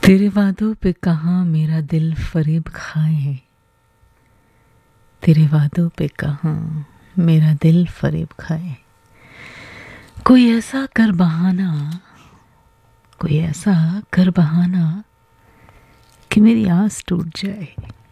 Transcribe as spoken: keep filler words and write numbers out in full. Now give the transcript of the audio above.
तेरे वादों पे कहाँ मेरा दिल फरेब खाए है। तेरे वादों पे कहाँ मेरा दिल फरेब खाए। कोई ऐसा कर बहाना, कोई ऐसा कर बहाना कि मेरी आस टूट जाए।